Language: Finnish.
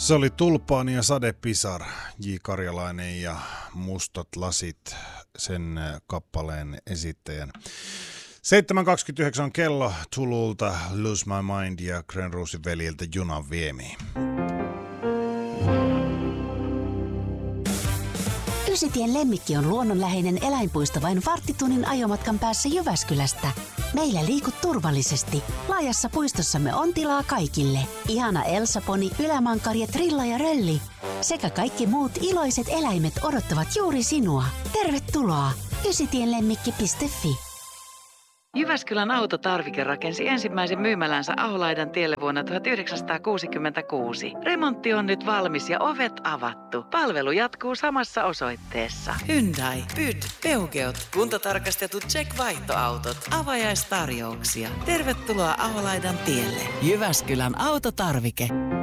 Se oli Tulpaani ja Sadepisar, J. Karjalainen ja Mustat lasit, sen kappaleen esittäjän. 7.29 on kello, Tululta Lose My Mind ja Grenruusin veljiltä Junan viemi. Ysitien Lemmikki on luonnonläheinen eläinpuisto vain varttitunnin ajomatkan päässä Jyväskylästä. Meillä liikut turvallisesti. Laajassa puistossamme on tilaa kaikille. Ihana Elsa-poni, ylämankarja, trilla ja rölli. Sekä kaikki muut iloiset eläimet odottavat juuri sinua. Tervetuloa! ysitienlemmikki.fi. Jyväskylän autotarvike rakensi ensimmäisen myymälänsä Aholaidan tielle vuonna 1966. Remontti on nyt valmis ja ovet avattu. Palvelu jatkuu samassa osoitteessa. Hyundai, Pyd, Peugeot, kuntotarkastetut check-vaihtoautot, avajaistarjouksia. Tervetuloa Aholaidan tielle. Jyväskylän autotarvike.